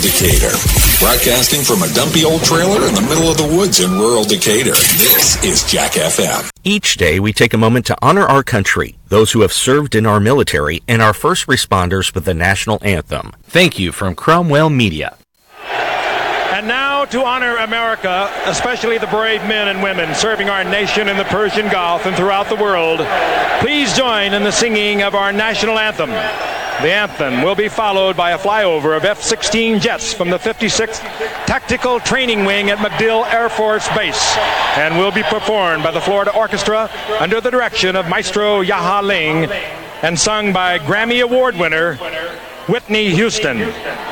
Decatur. Broadcasting from a dumpy old trailer in the middle of the woods in rural Decatur. This is Jack FM. Each day we take a moment to honor our country, those who have served in our military, and our first responders with the national anthem. Thank you from Cromwell Media. And now to honor America, especially the brave men and women serving our nation in the Persian Gulf and throughout the world, please join in the singing of our national anthem. The anthem will be followed by a flyover of F-16 jets from the 56th Tactical Training Wing at MacDill Air Force Base and will be performed by the Florida Orchestra under the direction of Maestro Yaha Ling and sung by Grammy Award winner Whitney Houston.